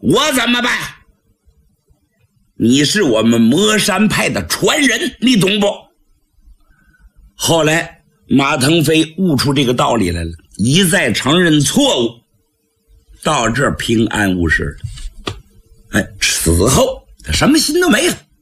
我怎么办？你是我们魔山派的传人，你懂不？后来马腾飞悟出这个道理来了，一再承认错误，到这儿平安无事了。此后他什么心都没了。